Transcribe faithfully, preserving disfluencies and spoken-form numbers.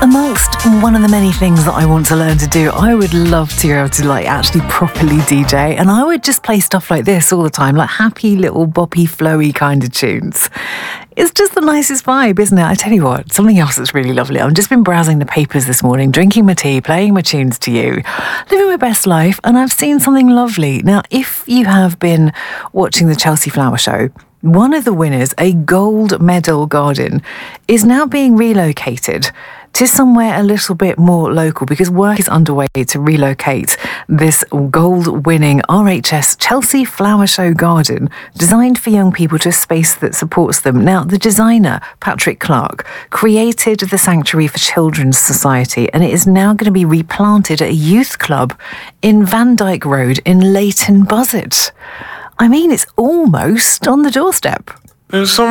Amongst one of the many things that I want to learn to do, I would love to be able to like actually properly D J, and I would just play stuff like this all the time, like happy little boppy flowy kind of tunes. It's just the nicest vibe, isn't it? I tell you what, something else that's really lovely. I've just been browsing the papers this morning, drinking my tea, playing my tunes to you, living my best life, and I've seen something lovely. Now, if you have been watching the Chelsea Flower Show, one of the winners, a gold medal garden, is now being relocated to somewhere a little bit more local because work is underway to relocate this gold-winning R H S Chelsea Flower Show garden designed for young people to a space that supports them. Now, the designer, Patrick Clark, created the Sanctuary for Children's Society, and it is now going to be replanted at a youth club in Van Dyke Road in Leighton Buzzard. I mean, it's almost on the doorstep. There's some